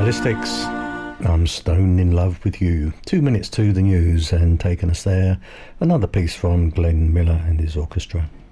Stylistics, I'm stone in love with you. 2 minutes to the news, and taking us there, another piece from Glenn Miller and his orchestra.